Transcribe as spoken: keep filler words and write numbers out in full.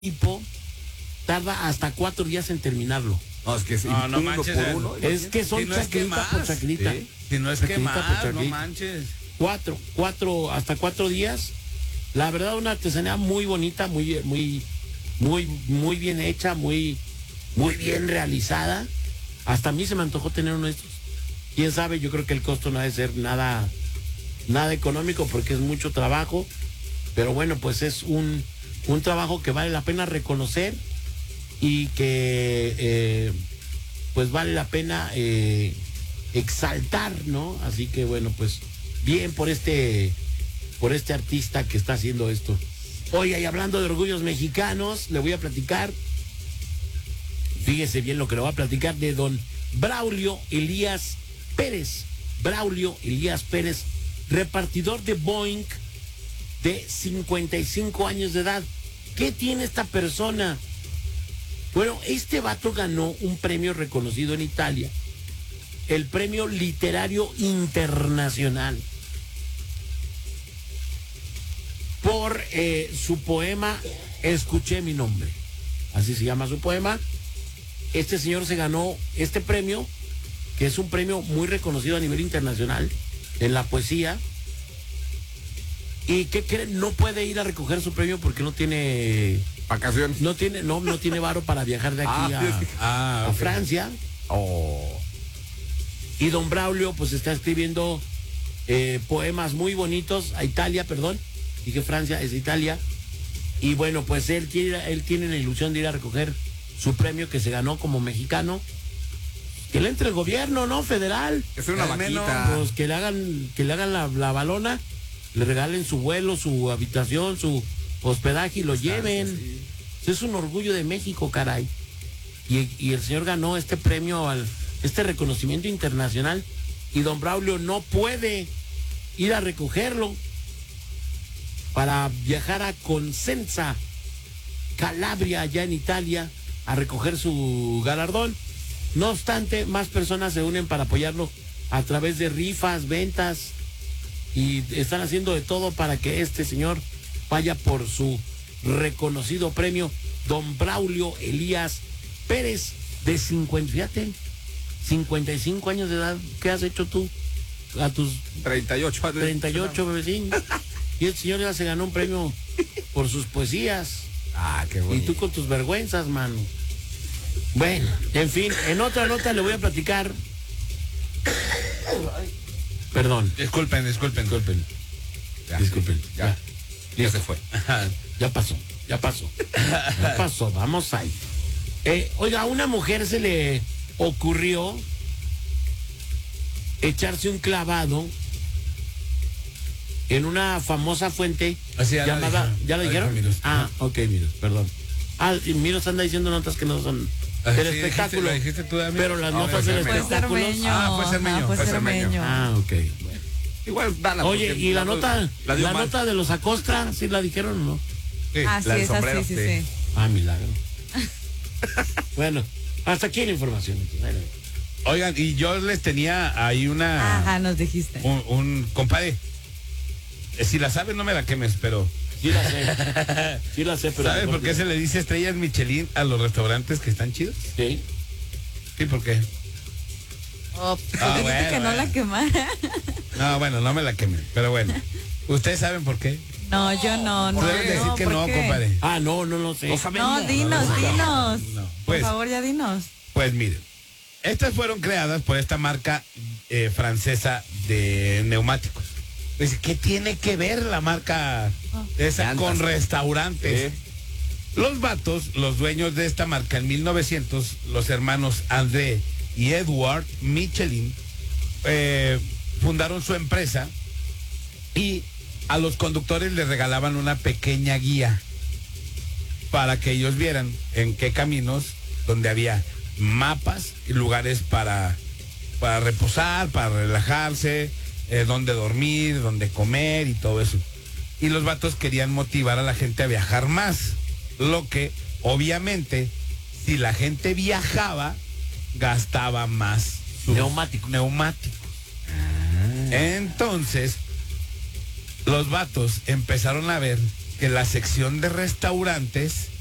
tipo tarda hasta cuatro días en terminarlo. No, es que si no, no uno manches, por uno. Es que son si no es chacrita que por chacrita. ¿sí? Si no es Chacrita que por más, no chacrita. manches. Cuatro, cuatro, hasta cuatro días. La verdad, una artesanía muy bonita, muy, muy, muy, muy bien hecha, muy, muy bien realizada. Hasta a mí se me antojó tener uno de estos. Quién sabe, yo creo que el costo no ha de ser nada, nada económico porque es mucho trabajo. Pero bueno, pues es un, un trabajo que vale la pena reconocer y que eh, pues vale la pena eh, exaltar, ¿no? Así que bueno, pues bien por este por este artista que está haciendo esto. Oiga, y hablando de orgullos mexicanos, le voy a platicar, fíjese bien lo que le voy a platicar de don Braulio Elías Pérez. Braulio Elías Pérez, repartidor de Boeing de cincuenta y cinco años de edad. ¿Qué tiene esta persona? Bueno, este vato ganó un premio reconocido en Italia, el Premio Literario Internacional, por eh, su poema Escuché mi nombre. Así se llama su poema. Este señor se ganó este premio, que es un premio muy reconocido a nivel internacional en la poesía. ¿Y qué creen? No puede ir a recoger su premio porque no tiene Vacaciones. no tiene no no tiene varo para viajar de aquí Ah, a, ah, a okay. Francia. Oh. Y don Braulio pues está escribiendo eh, poemas muy bonitos a Italia, perdón, dije Francia, es Italia. Y bueno, pues él quiere, él tiene la ilusión de ir a recoger su premio que se ganó como mexicano. Que le entre el gobierno, ¿no? Federal. Es una Al menos, vaquita. Pues que le hagan, que le hagan la, la balona, le regalen su vuelo, su habitación, su hospedaje y lo lleven. Sí. Es un orgullo de México, caray. Y, y el señor ganó este premio, al este reconocimiento internacional, y don Braulio no puede ir a recogerlo para viajar a Cosenza, Calabria, allá en Italia, a recoger su galardón. No obstante, más personas se unen para apoyarlo a través de rifas, ventas, y están haciendo de todo para que este señor vaya por su reconocido premio. Don Braulio Elías Pérez, de cincuenta, fíjate, cincuenta y cinco años de edad. ¿Qué has hecho tú a tus treinta y ocho años. treinta y ocho, bebecín? Y el señor ya se ganó un premio por sus poesías. Ah, qué Y bonito. tú con tus vergüenzas, mano. Bueno, en fin, en otra nota le voy a platicar. Perdón. Disculpen, disculpen. Disculpen. Ya, Disculpen. Ya, Ya, ya listo. se fue. Ya pasó, ya pasó. Ya pasó, vamos ahí. Eh, oiga, a una mujer se le ocurrió echarse un clavado en una famosa fuente Así ya la llamada. dijeron. ¿Ya lo La dijeron? dijo Miros. Ah, ok, Miros, perdón. Ah, y Miros anda diciendo notas que no son Ah, del sí, espectáculo. dijiste- la dijiste tú, Dami. Pero las Ah, notas fue del Cermeño. Fue espectáculo. Cermeño. Ah, fue Cermeño, Ajá, fue fue Cermeño. Ah, ok. Bueno. Igual, dala. Oye, porque ¿y la nota, la la, dio mal. nota de los Acosta, sí la dijeron o no? Sí. Así la del es, así, sombrero, sí, sí. sí. Ah, milagro. Bueno, hasta aquí la información. Oigan, y yo les tenía ahí una... Ajá, nos dijiste. Un, un compadre. eh, Si la sabes, no me la quemes, pero... Sí la sé. Sí la sé, pero... ¿Sabes por qué se le dice estrellas Michelin a los restaurantes que están chidos? Sí. Sí, ¿por qué? Oh, pues Ah, dijiste bueno, que no bueno. la quemara. No, bueno, no me la quemen, pero bueno. ¿Ustedes saben por qué? No, yo no, no. Deben decir no, que ¿por no, qué? compadre. Ah, no, no lo sé. No sabemos. No, dinos, no, no, dinos. no. Por Pues, favor, ya dinos. pues miren, estas fueron creadas por esta marca eh, francesa de neumáticos. Pues, ¿qué tiene que ver la marca esa Llantas. con restaurantes? Sí. Los vatos, los dueños de esta marca en mil novecientos, los hermanos André y Edward Michelin, eh, fundaron su empresa y a los conductores les regalaban una pequeña guía para que ellos vieran en qué caminos, donde había mapas y lugares para, para reposar, para relajarse, eh, dónde dormir, dónde comer y todo eso. Y los vatos querían motivar a la gente a viajar más, lo que obviamente si la gente viajaba gastaba más sus Neumáticos. neumáticos. Entonces los vatos empezaron a ver que la sección de restaurantes